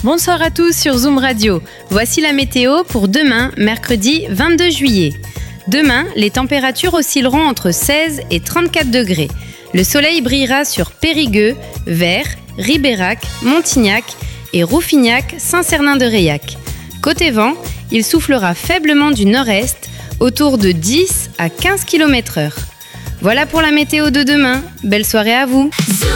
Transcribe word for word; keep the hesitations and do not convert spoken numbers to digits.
Bonsoir à tous sur Zoom Radio. Voici la météo pour demain, mercredi vingt-deux juillet. Demain, les températures oscilleront entre seize et trente-quatre degrés. Le soleil brillera sur Périgueux, Vers, Ribérac, Montignac et Rouffignac-Saint-Cernin-de-Réac. Côté vent, il soufflera faiblement du nord-est, autour de dix à quinze kilomètres heure. Voilà pour la météo de demain. Belle soirée à vous.